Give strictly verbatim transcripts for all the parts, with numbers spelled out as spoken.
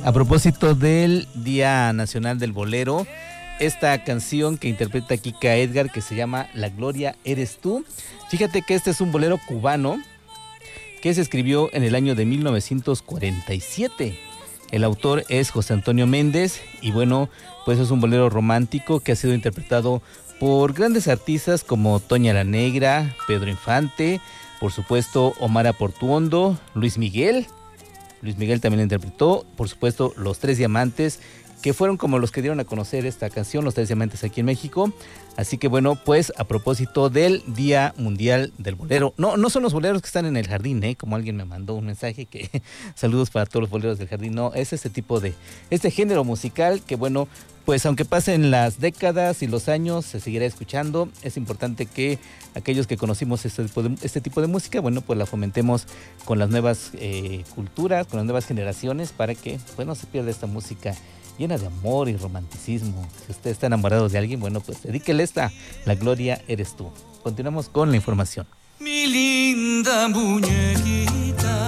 A propósito del Día Nacional del Bolero, esta canción que interpreta Kika Edgar, que se llama La Gloria Eres Tú. Fíjate que este es un bolero cubano que se escribió en el año de mil novecientos cuarenta y siete. El autor es José Antonio Méndez y bueno, pues es un bolero romántico que ha sido interpretado por grandes artistas como Toña la Negra, Pedro Infante, por supuesto Omar Portuondo, Luis Miguel. Luis Miguel también la interpretó, por supuesto Los Tres Diamantes, que fueron como los que dieron a conocer esta canción, Los Tres Diamantes aquí en México. Así que bueno, pues a propósito del Día Mundial del Bolero, no, no son los boleros que están en el jardín, ¿eh? Como alguien me mandó un mensaje que saludos para todos los boleros del jardín, no, es este tipo de, este género musical que bueno, pues aunque pasen las décadas y los años, se seguirá escuchando. Es importante que aquellos que conocimos este tipo de, este tipo de música, bueno, pues la fomentemos con las nuevas eh, culturas, con las nuevas generaciones, para que pues no se pierda esta música llena de amor y romanticismo. Si usted está enamorado de alguien, bueno, pues dedíquele esta, La Gloria Eres Tú. Continuamos con la información. Mi linda muñequita.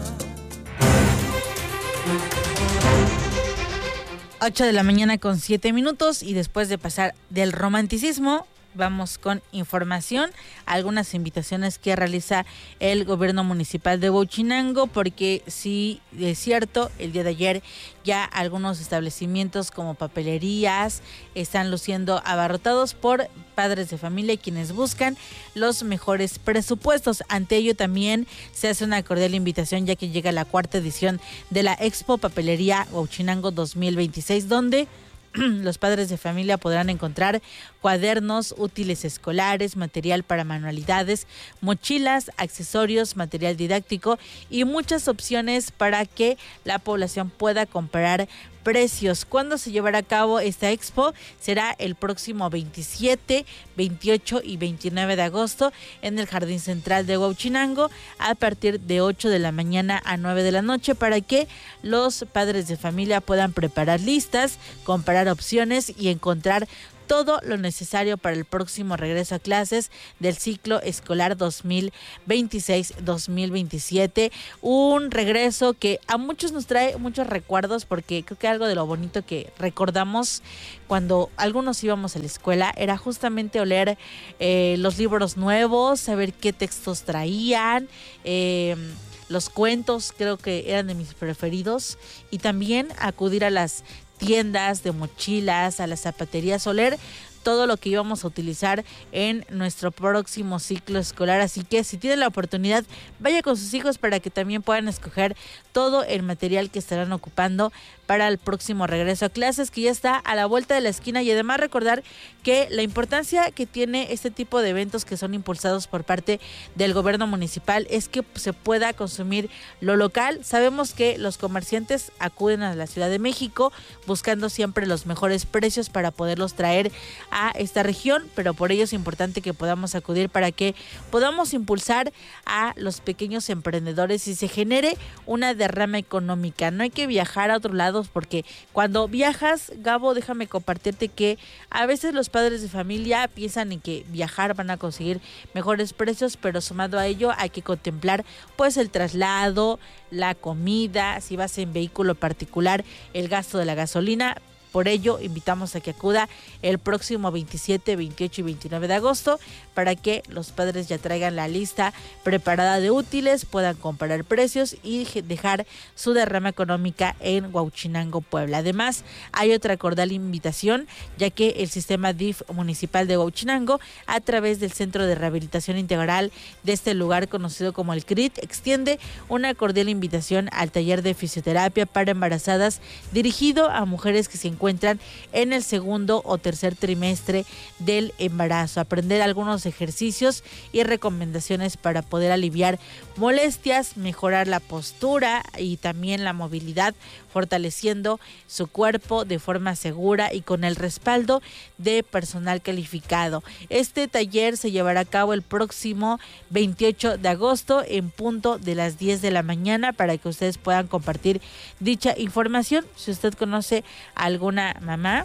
ocho de la mañana con siete minutos y después de pasar del romanticismo, vamos con información, algunas invitaciones que realiza el gobierno municipal de Huachinango, porque sí es cierto, el día de ayer ya algunos establecimientos como papelerías están luciendo abarrotados por padres de familia y quienes buscan los mejores presupuestos. Ante ello también se hace una cordial invitación, ya que llega la cuarta edición de la Expo Papelería Huachinango dos mil veintiséis, donde los padres de familia podrán encontrar cuadernos, útiles escolares, material para manualidades, mochilas, accesorios, material didáctico y muchas opciones para que la población pueda comprar precios. ¿Cuándo se llevará a cabo esta expo? Será el próximo veintisiete, veintiocho y veintinueve de agosto en el Jardín Central de Huachinango a partir de ocho de la mañana a nueve de la noche, para que los padres de familia puedan preparar listas, comparar opciones y encontrar todo lo necesario para el próximo regreso a clases del ciclo escolar dos mil veintiséis dos mil veintisiete. Un regreso que a muchos nos trae muchos recuerdos, porque creo que algo de lo bonito que recordamos cuando algunos íbamos a la escuela era justamente oler eh, los libros nuevos, saber qué textos traían, eh, los cuentos creo que eran de mis preferidos, y también acudir a las tiendas de mochilas, a las zapaterías, oler todo lo que íbamos a utilizar en nuestro próximo ciclo escolar. Así que si tienen la oportunidad, vaya con sus hijos para que también puedan escoger todo el material que estarán ocupando para el próximo regreso a clases, que ya está a la vuelta de la esquina. Y además recordar que la importancia que tiene este tipo de eventos que son impulsados por parte del gobierno municipal es que se pueda consumir lo local. Sabemos que los comerciantes acuden a la Ciudad de México buscando siempre los mejores precios para poderlos traer a esta región, pero por ello es importante que podamos acudir para que podamos impulsar a los pequeños emprendedores y se genere una derrama económica. No hay que viajar a otros lados, porque cuando viajas, Gabo, déjame compartirte que a veces los padres de familia piensan en que viajar van a conseguir mejores precios, pero sumado a ello hay que contemplar pues el traslado, la comida, si vas en vehículo particular, el gasto de la gasolina. Por ello, invitamos a que acuda el próximo veintisiete, veintiocho y veintinueve de agosto para que los padres ya traigan la lista preparada de útiles, puedan comparar precios y dejar su derrama económica en Huachinango, Puebla. Además, hay otra cordial invitación, ya que el sistema D I F municipal de Huachinango, a través del Centro de Rehabilitación Integral de este lugar conocido como el C R I T, extiende una cordial invitación al taller de fisioterapia para embarazadas dirigido a mujeres que se encuentran encuentran en el segundo o tercer trimestre del embarazo. Aprender algunos ejercicios y recomendaciones para poder aliviar molestias, mejorar la postura y también la movilidad, fortaleciendo su cuerpo de forma segura y con el respaldo de personal calificado. Este taller se llevará a cabo el próximo veintiocho de agosto en punto de las diez de la mañana para que ustedes puedan compartir dicha información. Si usted conoce alguna mamá,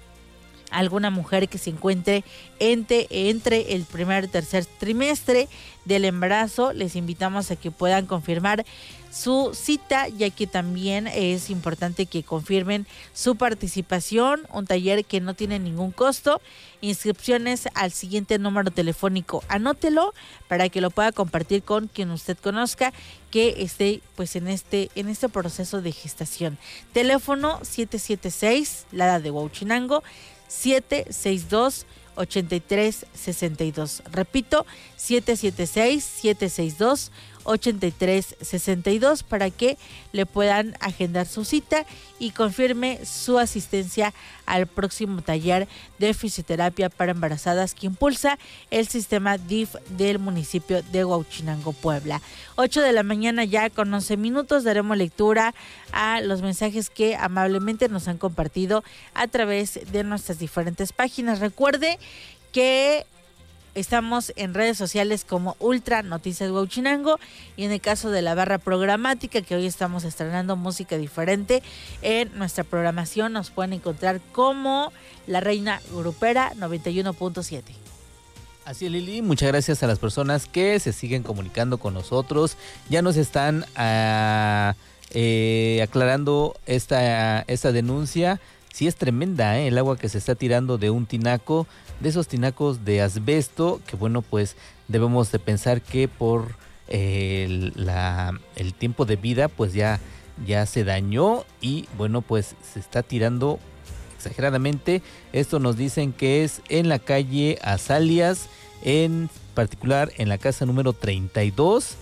alguna mujer que se encuentre entre, entre el primer y tercer trimestre del embarazo, les invitamos a que puedan confirmar su cita, ya que también es importante que confirmen su participación, un taller que no tiene ningún costo. Inscripciones al siguiente número telefónico, anótelo para que lo pueda compartir con quien usted conozca que esté pues en este en este proceso de gestación. Teléfono siete siete seis, la de Huauchinango, siete seis dos, ocho tres seis dos. Repito, siete siete seis, siete seis dos, ocho tres seis dos para que le puedan agendar su cita y confirme su asistencia al próximo taller de fisioterapia para embarazadas que impulsa el sistema D I F del municipio de Huauchinango, Puebla. ocho de la mañana ya con once minutos daremos lectura a los mensajes que amablemente nos han compartido a través de nuestras diferentes páginas. Recuerde que estamos en redes sociales como Ultra Noticias Huauchinango y en el caso de la barra programática, que hoy estamos estrenando música diferente en nuestra programación, nos pueden encontrar como La Reina Grupera noventa y uno punto siete. Así es, Lili, muchas gracias a las personas que se siguen comunicando con nosotros. Ya nos están uh, eh, aclarando esta, esta denuncia. Sí es tremenda, ¿eh? El agua que se está tirando de un tinaco, de esos tinacos de asbesto, que bueno, pues debemos de pensar que por eh, el, la, el tiempo de vida pues ya, ya se dañó y bueno, pues se está tirando exageradamente. Esto nos dicen que es en la calle Azalias, en particular en la casa número treinta y dos.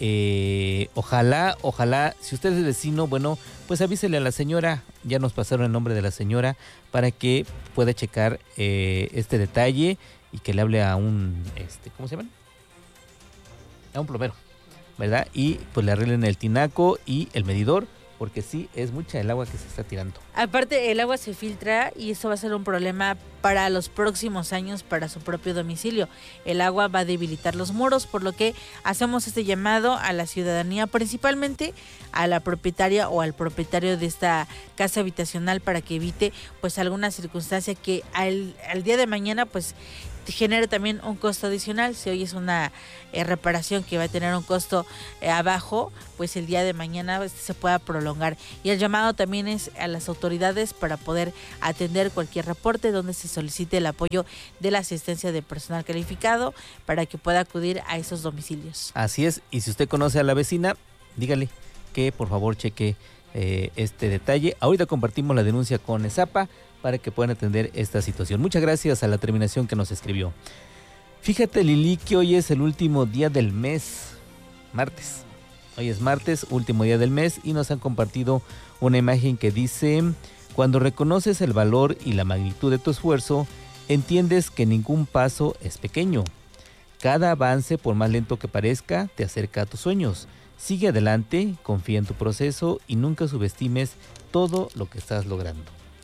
Eh, ojalá, ojalá, si usted es vecino, bueno, pues avísele a la señora, ya nos pasaron el nombre de la señora, para que pueda checar eh, este detalle y que le hable a un, este, ¿cómo se llama? A un plomero, ¿verdad? Y pues le arreglen el tinaco y el medidor, porque sí, es mucha el agua que se está tirando. Aparte, el agua se filtra y eso va a ser un problema para los próximos años para su propio domicilio. El agua va a debilitar los muros, por lo que hacemos este llamado a la ciudadanía, principalmente a la propietaria o al propietario de esta casa habitacional, para que evite pues alguna circunstancia que al, al día de mañana pues genere también un costo adicional. Si hoy es una eh, reparación que va a tener un costo eh, abajo, pues el día de mañana pues, se pueda prolongar. Y el llamado también es a las autoridades para poder atender cualquier reporte donde se solicite el apoyo de la asistencia de personal calificado para que pueda acudir a esos domicilios. Así es, y si usted conoce a la vecina, dígale que por favor cheque eh, este detalle. Ahorita compartimos la denuncia con ESAPA para que puedan atender esta situación. Muchas gracias a la terminación que nos escribió. Fíjate, Lili, que hoy es el último día del mes, martes. Hoy es martes, último día del mes, y nos han compartido una imagen que dice: cuando reconoces el valor y la magnitud de tu esfuerzo, entiendes que ningún paso es pequeño. Cada avance, por más lento que parezca, te acerca a tus sueños. Sigue adelante, confía en tu proceso y nunca subestimes todo lo que estás logrando.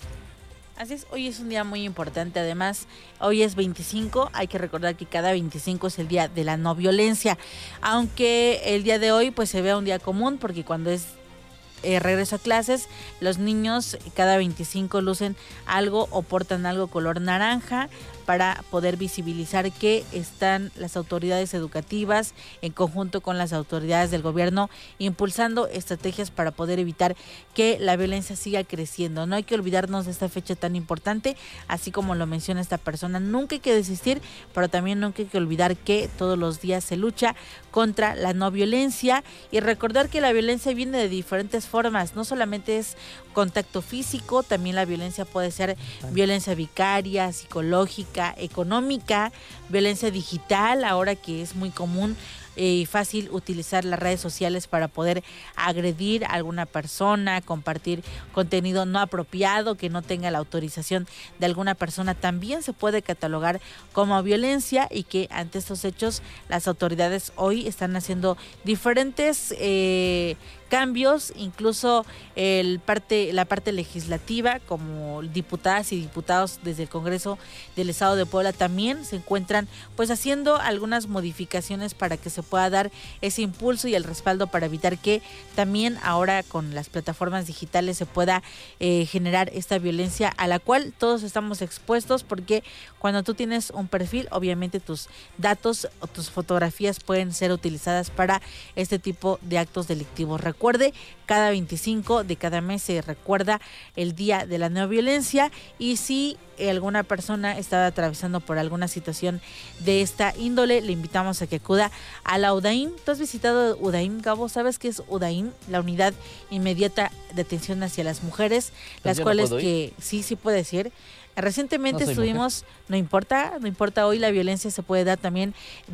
Así es, hoy es un día muy importante. Además, hoy es veinticinco, hay que recordar que cada veinticinco es el día de la no violencia, aunque el día de hoy pues se vea un día común, porque cuando es eh, regreso a clases, los niños cada veinticinco lucen algo o portan algo color naranja, para poder visibilizar que están las autoridades educativas en conjunto con las autoridades del gobierno impulsando estrategias para poder evitar que la violencia siga creciendo. No hay que olvidarnos de esta fecha tan importante, así como lo menciona esta persona, nunca hay que desistir, pero también nunca hay que olvidar que todos los días se lucha contra la no violencia y recordar que la violencia viene de diferentes formas, no solamente es contacto físico, también la violencia puede ser violencia vicaria, psicológica, económica, violencia digital, ahora que es muy común y eh, fácil utilizar las redes sociales para poder agredir a alguna persona, compartir contenido no apropiado que no tenga la autorización de alguna persona, también se puede catalogar como violencia, y que ante estos hechos las autoridades hoy están haciendo diferentes eh, cambios, incluso el parte, la parte legislativa, como diputadas y diputados desde el Congreso del Estado de Puebla también se encuentran pues haciendo algunas modificaciones para que se pueda dar ese impulso y el respaldo para evitar que también ahora con las plataformas digitales se pueda eh, generar esta violencia a la cual todos estamos expuestos, porque cuando tú tienes un perfil, obviamente tus datos o tus fotografías pueden ser utilizadas para este tipo de actos delictivos. recuerde, cada veinticinco de cada mes se recuerda el Día de la No Violencia, y si alguna persona está atravesando por alguna situación de esta índole, le invitamos a que acuda a la UDAIM. ¿Tú has visitado UDAIM, Gabo? ¿Sabes qué es UDAIM? La Unidad Inmediata de Atención hacia las Mujeres, las cuales no que sí, sí puede decir. Recientemente no estuvimos, mujer. no importa, no importa, hoy la violencia se puede dar también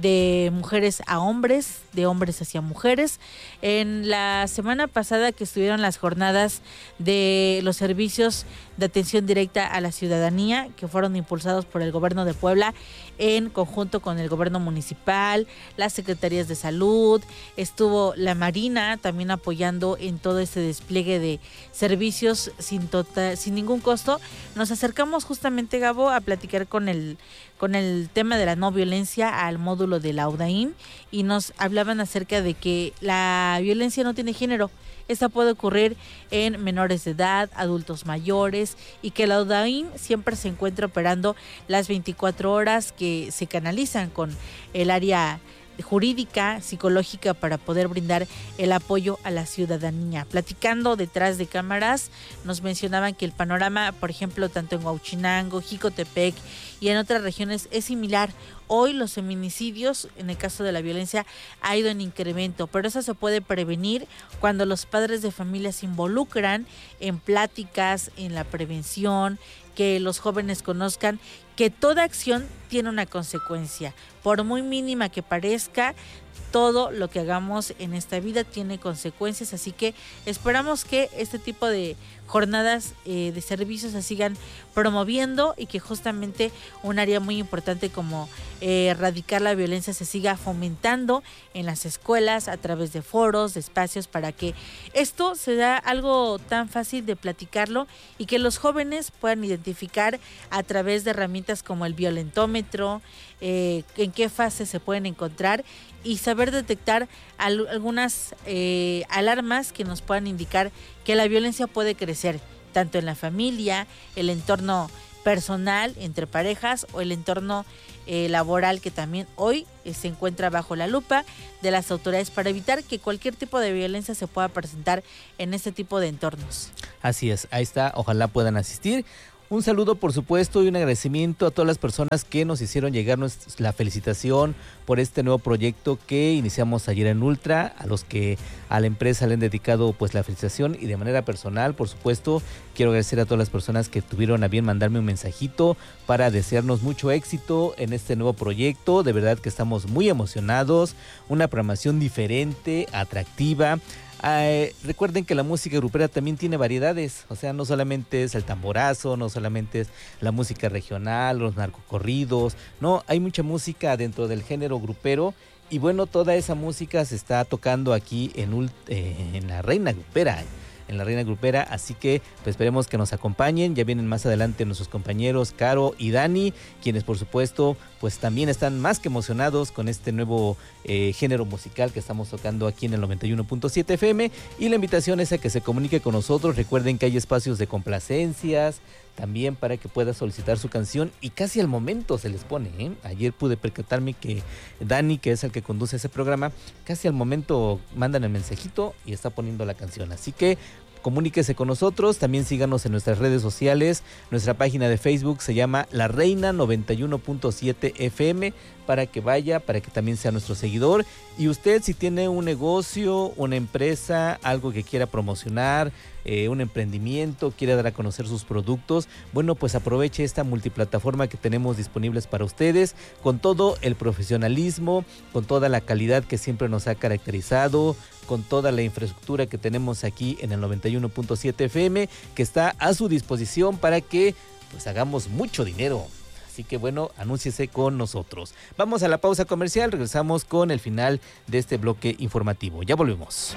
de mujeres a hombres, de hombres hacia mujeres. En la semana pasada que estuvieron las jornadas de los servicios de atención directa a la ciudadanía, que fueron impulsados por el gobierno de Puebla en conjunto con el gobierno municipal, las secretarías de salud, estuvo la Marina también apoyando en todo este despliegue de servicios sin total, sin ningún costo. Nos acercamos justamente, Gabo, a platicar con el con el tema de la no violencia al módulo de la UDAIM, y nos hablaban acerca de que la violencia no tiene género. Esta puede ocurrir en menores de edad, adultos mayores, y que la UDAIM siempre se encuentra operando las veinticuatro horas, que se canalizan con el área jurídica, psicológica, para poder brindar el apoyo a la ciudadanía. Platicando detrás de cámaras, nos mencionaban que el panorama, por ejemplo, tanto en Huauchinango, Jicotepec y en otras regiones es similar. Hoy los feminicidios, en el caso de la violencia, ha ido en incremento, pero eso se puede prevenir cuando los padres de familia se involucran en pláticas, en la prevención, que los jóvenes conozcan que toda acción tiene una consecuencia, por muy mínima que parezca. Todo lo que hagamos en esta vida tiene consecuencias, así que esperamos que este tipo de jornadas eh, de servicios se sigan promoviendo, y que justamente un área muy importante como eh, erradicar la violencia se siga fomentando en las escuelas a través de foros, de espacios, para que esto sea algo tan fácil de platicarlo y que los jóvenes puedan identificar a través de herramientas como el violentómetro, eh, en qué fase se pueden encontrar, y saber detectar al, algunas eh, alarmas que nos puedan indicar que la violencia puede crecer, tanto en la familia, el entorno personal, entre parejas, o el entorno eh, laboral, que también hoy eh, se encuentra bajo la lupa de las autoridades para evitar que cualquier tipo de violencia se pueda presentar en este tipo de entornos. Así es, ahí está, ojalá puedan asistir. Un saludo, por supuesto, y un agradecimiento a todas las personas que nos hicieron llegar la felicitación por este nuevo proyecto que iniciamos ayer en Ultra, a los que a la empresa le han dedicado pues la felicitación, y de manera personal, por supuesto, quiero agradecer a todas las personas que tuvieron a bien mandarme un mensajito para desearnos mucho éxito en este nuevo proyecto. De verdad que estamos muy emocionados, una programación diferente, atractiva. Eh, recuerden que la música grupera también tiene variedades, o sea, no solamente es el tamborazo, no solamente es la música regional, los narcocorridos, no, hay mucha música dentro del género grupero, y bueno, toda esa música se está tocando aquí en, eh, en la Reina Grupera, en la Reina Grupera, así que pues esperemos que nos acompañen. Ya vienen más adelante nuestros compañeros Caro y Dani, quienes por supuesto pues también están más que emocionados con este nuevo eh, género musical que estamos tocando aquí en el noventa y uno punto siete F M, y la invitación es a que se comunique con nosotros. Recuerden que hay espacios de complacencias también para que pueda solicitar su canción, y casi al momento se les pone, ¿eh? Ayer pude percatarme que Dani, que es el que conduce ese programa, casi al momento mandan el mensajito y está poniendo la canción, así que comuníquese con nosotros. También síganos en nuestras redes sociales. Nuestra página de Facebook se llama La Reina noventa y uno punto siete F M, para que vaya, para que también sea nuestro seguidor. Y usted, si tiene un negocio, una empresa, algo que quiera promocionar, eh, un emprendimiento, quiere dar a conocer sus productos, bueno, pues aproveche esta multiplataforma que tenemos disponibles para ustedes, con todo el profesionalismo, con toda la calidad que siempre nos ha caracterizado, con toda la infraestructura que tenemos aquí en el noventa y uno punto siete F M, que está a su disposición para que pues hagamos mucho dinero. Así que bueno, anúnciese con nosotros. Vamos a la pausa comercial, regresamos con el final de este bloque informativo. Ya volvemos.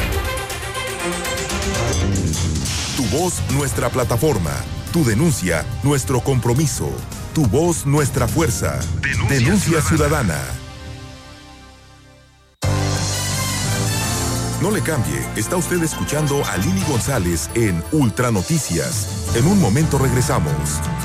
Tu voz, nuestra plataforma. Tu denuncia, nuestro compromiso. Tu voz, nuestra fuerza. Denuncia, Denuncia ciudadana. ciudadana. No le cambie, está usted escuchando a Lili González en Ultra Noticias. En un momento regresamos.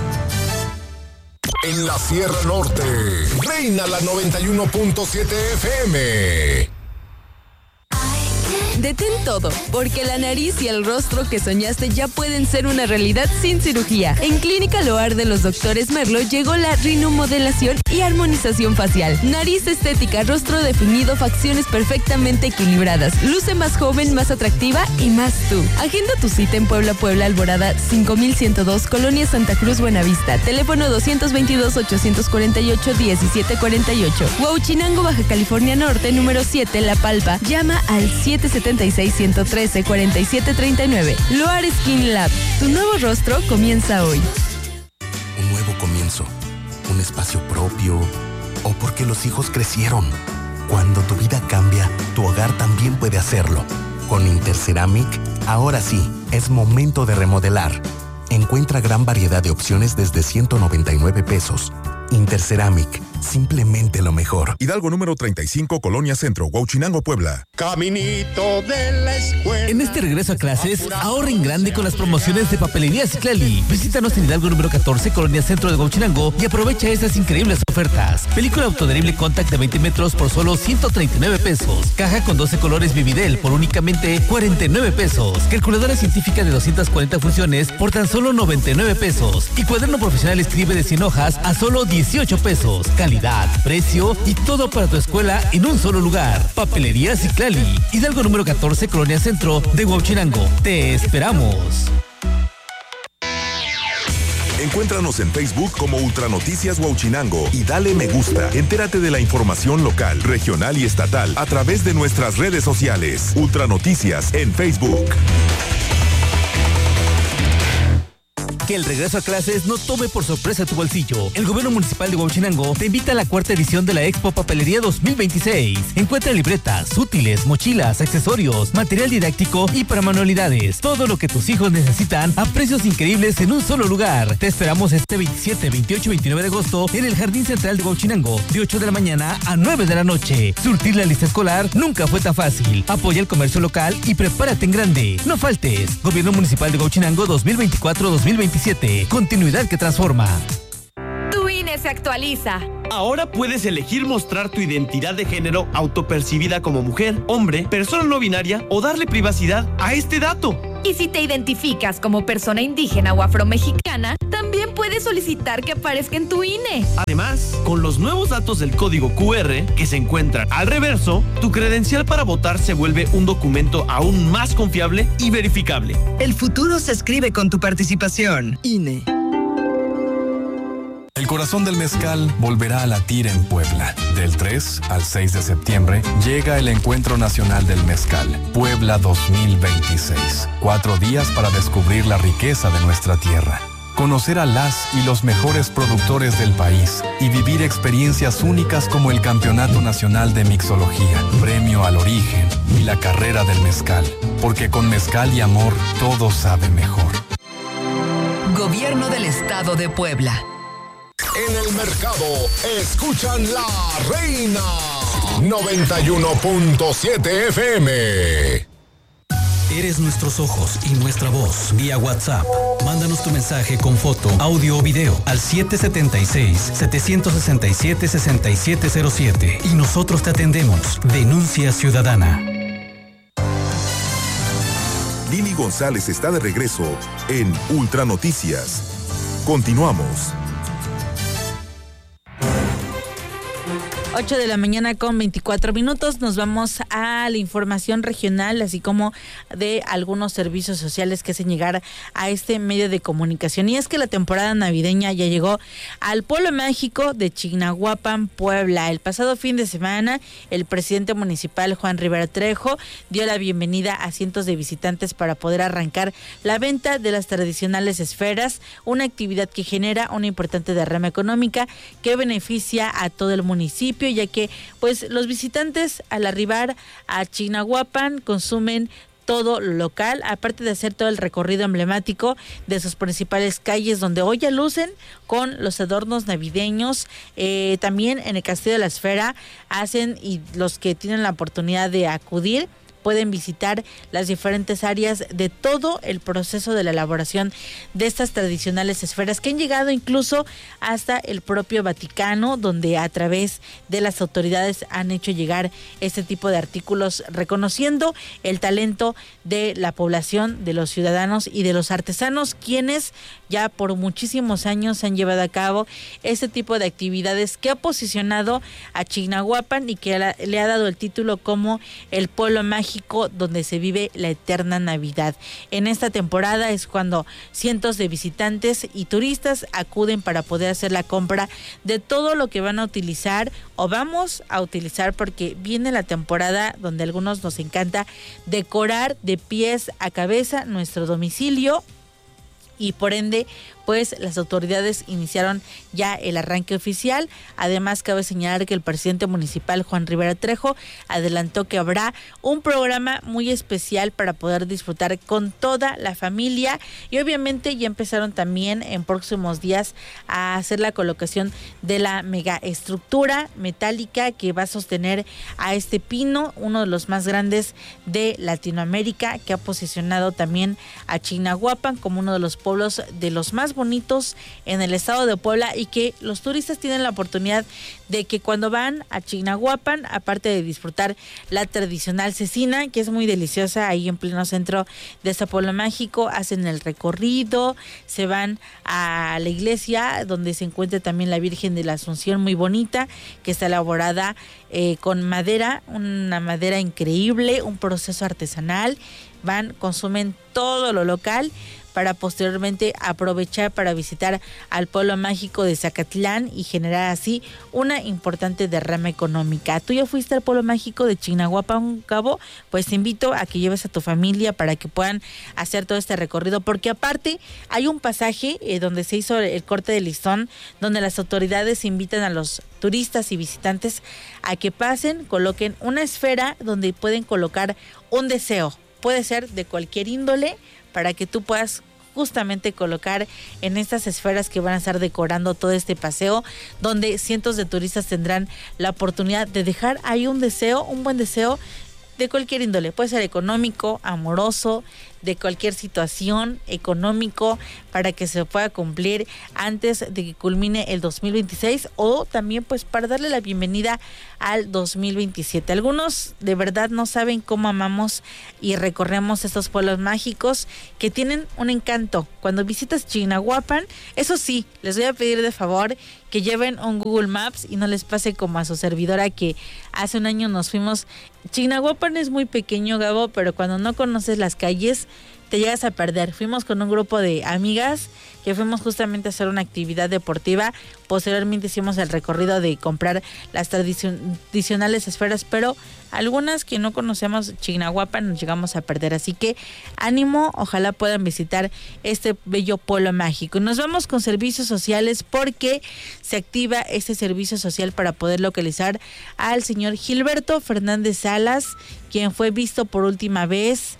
En la Sierra Norte, reina la noventa y uno punto siete F M. Detén todo, porque la nariz y el rostro que soñaste ya pueden ser una realidad sin cirugía. En Clínica Loar de los doctores Merlo llegó la rinomodelación y armonización facial. Nariz estética, rostro definido, facciones perfectamente equilibradas. Luce más joven, más atractiva y más tú. Agenda tu cita en Puebla, Puebla, Alborada cinco mil ciento dos, Colonia Santa Cruz, Buenavista. Teléfono dos dos dos, ocho cuatro ocho, uno siete cuatro ocho. Huauchinango, Baja California Norte, número siete, La Palpa. Llama al siete siete seis, uno uno tres, cuatro siete tres nueve. Loar Skin Lab. Tu nuevo rostro comienza hoy. Un nuevo comienzo. Un espacio propio. O porque los hijos crecieron. Cuando tu vida cambia, tu hogar también puede hacerlo. Con Interceramic, ahora sí, es momento de remodelar. Encuentra gran variedad de opciones desde ciento noventa y nueve pesos. Interceramic, simplemente lo mejor. Hidalgo número treinta y cinco, Colonia Centro, Huauchinango, Puebla. Caminito de la escuela. En este regreso a clases, ahorra en grande con las promociones de Papelería Citlali. Visítanos en Hidalgo número catorce, Colonia Centro de Huauchinango y aprovecha estas increíbles ofertas. Película autoadherible Contact de veinte metros por solo ciento treinta y nueve pesos. Caja con doce colores Vividel por únicamente cuarenta y nueve pesos. Calculadora científica de doscientas cuarenta funciones por tan solo noventa y nueve pesos. Y cuaderno profesional Escribe de cien hojas a solo dieciocho pesos. Calidad, precio y todo para tu escuela en un solo lugar. Papelería Citlali. Hidalgo número catorce, Colonia Centro de Huauchinango. Te esperamos. Encuéntranos en Facebook como Ultranoticias Huauchinango y dale me gusta. Entérate de la información local, regional y estatal a través de nuestras redes sociales. Ultranoticias en Facebook. Que el regreso a clases no tome por sorpresa tu bolsillo. El gobierno municipal de Huauchinango te invita a la cuarta edición de la Expo Papelería dos mil veintiséis. Encuentra libretas, útiles, mochilas, accesorios, material didáctico y para manualidades. Todo lo que tus hijos necesitan a precios increíbles en un solo lugar. Te esperamos este veintisiete, veintiocho y veintinueve de agosto en el Jardín Central de Huauchinango, de ocho de la mañana a nueve de la noche. Surtir la lista escolar nunca fue tan fácil. Apoya el comercio local y prepárate en grande. No faltes. Gobierno Municipal de Huauchinango dos mil veinticuatro dos mil veintisiete. Continuidad que transforma. Tu I N E se actualiza. Ahora puedes elegir mostrar tu identidad de género autopercibida como mujer, hombre, persona no binaria o darle privacidad a este dato. Y si te identificas como persona indígena o afromexicana, también puedes solicitar que aparezca en tu I N E. Además, con los nuevos datos del código Q R que se encuentran al reverso, tu credencial para votar se vuelve un documento aún más confiable y verificable. El futuro se escribe con tu participación. I N E. El corazón del mezcal volverá a latir en Puebla. Del tres al seis de septiembre llega el Encuentro Nacional del Mezcal, Puebla dos mil veintiséis. Cuatro días para descubrir la riqueza de nuestra tierra, conocer a las y los mejores productores del país y vivir experiencias únicas como el Campeonato Nacional de Mixología, Premio al Origen y la Carrera del Mezcal. Porque con mezcal y amor todo sabe mejor. Gobierno del Estado de Puebla. En el mercado, escuchan La Reina noventa y uno punto siete F M. Eres nuestros ojos y nuestra voz. Vía WhatsApp. Mándanos tu mensaje con foto, audio o video al siete siete seis, siete seis siete, seis siete cero siete y nosotros te atendemos. Denuncia ciudadana. Lili González está de regreso en Ultranoticias. Continuamos. ocho de la mañana con veinticuatro minutos. Nos vamos a la información regional, así como de algunos servicios sociales que hacen llegar a este medio de comunicación. Y es que la temporada navideña ya llegó al pueblo mágico de Chignahuapan, Puebla. El pasado fin de semana, el presidente municipal Juan Rivera Trejo dio la bienvenida a cientos de visitantes para poder arrancar la venta de las tradicionales esferas, una actividad que genera una importante derrama económica que beneficia a todo el municipio, ya que pues los visitantes al arribar a Chignahuapan consumen todo local, aparte de hacer todo el recorrido emblemático de sus principales calles, donde hoy ya lucen con los adornos navideños. Eh, también en el Castillo de la Esfera hacen, y los que tienen la oportunidad de acudir, pueden visitar las diferentes áreas de todo el proceso de la elaboración de estas tradicionales esferas que han llegado incluso hasta el propio Vaticano, donde a través de las autoridades han hecho llegar este tipo de artículos reconociendo el talento de la población, de los ciudadanos y de los artesanos, quienes ya por muchísimos años han llevado a cabo este tipo de actividades que ha posicionado a Chignahuapan y que la, le ha dado el título como el pueblo mágico donde se vive la eterna Navidad. En esta temporada es cuando cientos de visitantes y turistas acuden para poder hacer la compra de todo lo que van a utilizar o vamos a utilizar, porque viene la temporada donde a algunos nos encanta decorar de pies a cabeza nuestro domicilio y por ende pues las autoridades iniciaron ya el arranque oficial. Además, cabe señalar que el presidente municipal, Juan Rivera Trejo, adelantó que habrá un programa muy especial para poder disfrutar con toda la familia y obviamente ya empezaron también en próximos días a hacer la colocación de la megaestructura metálica que va a sostener a este pino, uno de los más grandes de Latinoamérica, que ha posicionado también a Chignahuapan como uno de los pueblos de los más bonitos en el estado de Puebla y que los turistas tienen la oportunidad de que cuando van a Chignahuapan, aparte de disfrutar la tradicional cecina, que es muy deliciosa ahí en pleno centro de este pueblo mágico, hacen el recorrido, se van a la iglesia donde se encuentra también la Virgen de la Asunción, muy bonita, que está elaborada eh, con madera, una madera increíble, un proceso artesanal, van, consumen todo lo local para posteriormente aprovechar para visitar al pueblo mágico de Zacatlán y generar así una importante derrama económica. ¿Tú ya fuiste al pueblo mágico de Chignahuapan, Cabo? Pues te invito a que lleves a tu familia para que puedan hacer todo este recorrido, porque aparte hay un pasaje eh, donde se hizo el corte de listón, donde las autoridades invitan a los turistas y visitantes a que pasen, coloquen una esfera donde pueden colocar un deseo, puede ser de cualquier índole, para que tú puedas justamente colocar en estas esferas que van a estar decorando todo este paseo, donde cientos de turistas tendrán la oportunidad de dejar ahí un deseo, un buen deseo de cualquier índole, puede ser económico, amoroso, de cualquier situación, económico, para que se pueda cumplir antes de que culmine el dos mil veintiséis o también pues para darle la bienvenida al dos mil veintisiete. Algunos de verdad no saben cómo amamos y recorremos estos pueblos mágicos que tienen un encanto. Cuando visitas Chignahuapan, eso sí, les voy a pedir de favor que lleven un Google Maps y no les pase como a su servidora, que hace un año nos fuimos. Chignahuapan es muy pequeño, Gabo, pero cuando no conoces las calles te llegas a perder. Fuimos con un grupo de amigas que fuimos justamente a hacer una actividad deportiva. Posteriormente hicimos el recorrido de comprar las tradicionales esferas, pero algunas que no conocemos Chignahuapan nos llegamos a perder. Así que ánimo, ojalá puedan visitar este bello pueblo mágico. Nos vamos con servicios sociales porque se activa este servicio social para poder localizar al señor Gilberto Fernández Salas, quien fue visto por última vez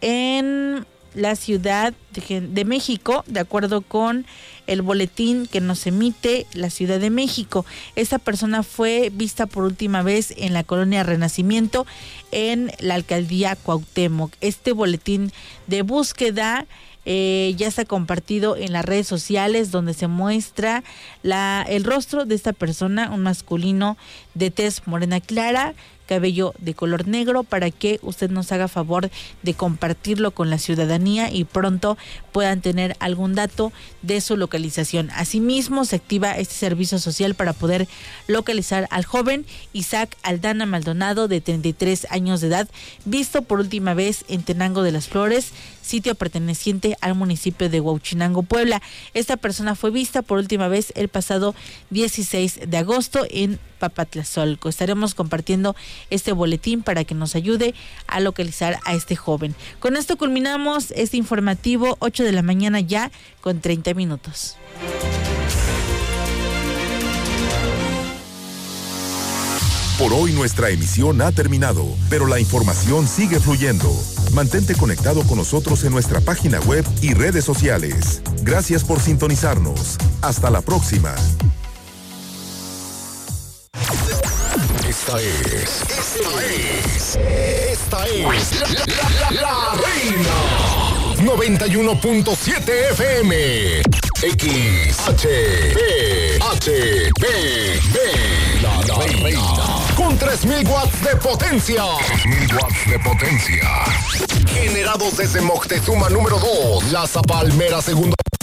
en la Ciudad de, de México, de acuerdo con el boletín que nos emite la Ciudad de México. Esta persona fue vista por última vez en la colonia Renacimiento, en la alcaldía Cuauhtémoc. Este boletín de búsqueda Eh, ya está compartido en las redes sociales, donde se muestra la, el rostro de esta persona, un masculino de tez morena clara, cabello de color negro, para que usted nos haga favor de compartirlo con la ciudadanía y pronto puedan tener algún dato de su localización. Asimismo, se activa este servicio social para poder localizar al joven Isaac Aldana Maldonado, de treinta y tres años de edad, visto por última vez en Tenango de las Flores, sitio perteneciente al municipio de Huauchinango, Puebla. Esta persona fue vista por última vez el pasado dieciséis de agosto en Papatlazolco. Estaremos compartiendo este boletín para que nos ayude a localizar a este joven. Con esto culminamos este informativo, ocho de la mañana ya con treinta minutos. Por hoy nuestra emisión ha terminado, pero la información sigue fluyendo. Mantente conectado con nosotros en nuestra página web y redes sociales. Gracias por sintonizarnos. Hasta la próxima. Esta es, esta es, esta es la, la, la, la Reina. noventa y uno punto siete F M. X, H, B, H, B, B. La, la Reina. Con tres mil watts de potencia. tres mil watts de potencia. Generados desde Moctezuma número dos. La Zapalmera segunda